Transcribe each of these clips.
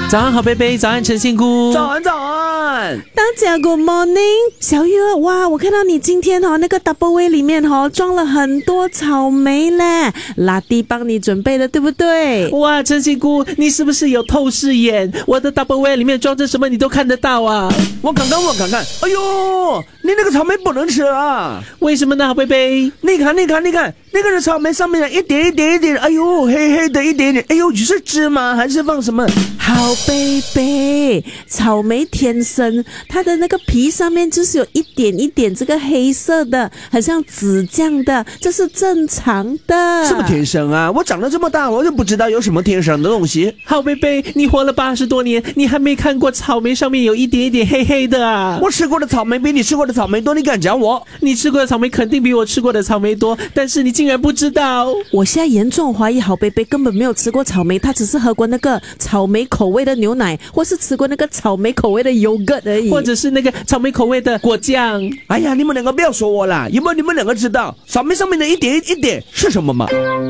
早安好贝贝，早安陈杏姑， 早安早安， 大家 Good morning， 小玉儿，哇，我看到你今天那个 Double Way 里面装了很多草莓嘞，拉蒂帮你准备的，对不对？ 哇，陈杏姑，你是不是有透视眼？我的 Double Way 里面装着什么你都看得到啊！ 我看看，哎呦，你那个草莓不能吃啊！ 为什么呢，好贝贝？ 你看，那个是草莓上面一点一点，哎呦，黑黑的一点点，哎呦，是芝麻还是放什么？ 好贝贝，草莓天生它的那个皮上面就是有一点一点这个黑色的，很像紫酱的，这是正常的。 什么天生啊？我长得这么大，我就不知道有什么天生的东西。 好贝贝，你活了80多年，你还没看过草莓上面有一点一点黑黑的啊？ 我吃过的草莓比你吃过的草莓多，你敢讲我？ 你吃过的草莓肯定比我吃过的草莓多，但是你竟然不知道。 我现在严重怀疑好贝贝根本没有吃过草莓，他只是喝过那个草莓口味的牛奶，或是吃过那个草莓口味的 yogurt 而已， 或者是那个草莓口味的果酱。 哎呀，你们两个不要说我啦，有没有你们两个知道草莓上面的一点一点是什么吗？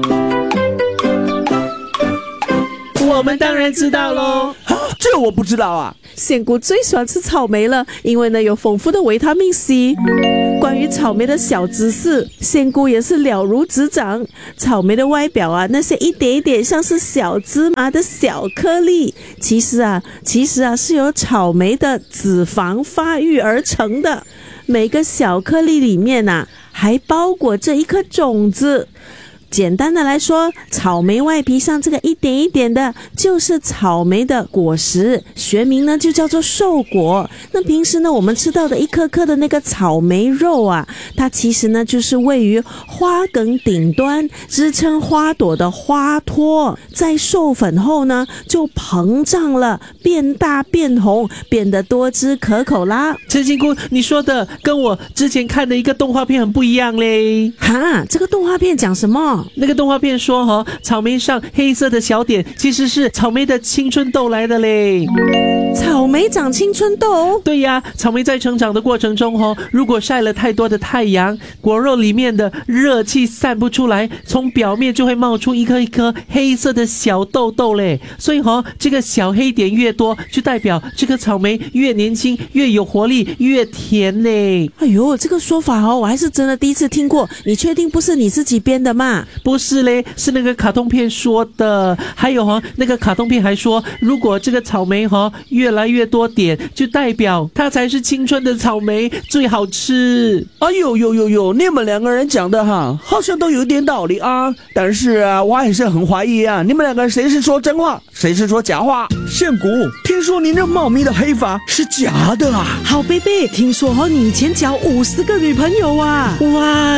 我们当然知道咯。 这我不知道啊。 仙姑最喜欢吃草莓了，因为呢有丰富的维他命 C。关于草莓的小知识，仙姑也是了如指掌。草莓的外表啊，那些一点一点像是小芝麻的小颗粒，其实啊是由草莓的脂肪发育而成的。每个小颗粒里面啊，还包裹着一颗种子。简单的来说，草莓外皮上这个一点一点的就是草莓的果实，学名呢就叫做瘦果。那平时呢我们吃到的一颗颗的那个草莓肉啊，它其实呢就是位于花梗顶端支撑花朵的花托，在授粉后呢就膨胀了，变大变红，变得多汁可口啦。 陈杏姑，你说的跟我之前看的一个动画片很不一样嘞。 哈，这个动画片讲什么？ 那个动画片说草莓上黑色的小点其实是草莓的青春痘来的嘞。 草莓长青春痘？ 对呀，草莓在成长的过程中如果晒了太多的太阳，果肉里面的热气散不出来，从表面就会冒出一颗一颗黑色的小痘痘嘞。所以这个小黑点越多，就代表这个草莓越年轻，越有活力，越甜嘞。 哎呦，这个说法我还是真的第一次听过，你确定不是你自己编的吗？ 不是嘞，是那个卡通片说的。还有那个卡通片还说，如果这个草莓越来越多点，就代表它才是青春的草莓，最好吃。 哎呦，你们两个人讲的好像都有一点道理啊，但是我还是很怀疑啊，你们两个谁是说真话，谁是说假话？仙姑，听说你那茂密的黑发是假的啊？ 好贝贝，听说你以前交50个女朋友啊？ 哇！